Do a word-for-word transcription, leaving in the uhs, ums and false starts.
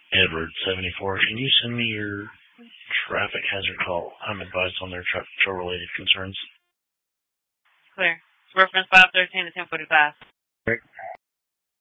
Edward seventy-four. Can you send me your traffic hazard call? I'm advised on their traffic control-related concerns. Clear. Reference five thirteen to ten forty-five. Great.